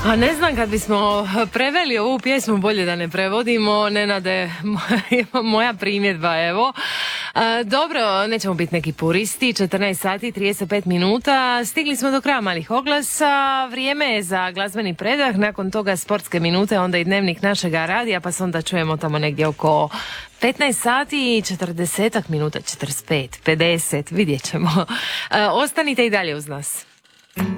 A ne znam, kad bismo preveli ovu pjesmu, bolje da ne prevodimo. Nenade, moja primjedba, evo. Dobro, nećemo biti neki puristi. 14 sati 35 minuta. Stigli smo do kraja malih oglasa. Vrijeme je za glazbeni predah. Nakon toga sportske minute, onda i dnevnik našega radija, pa se onda čujemo tamo negdje oko 15 sati i 40 minuta, 45, 50, vidjet ćemo. Ostanite i dalje uz nas.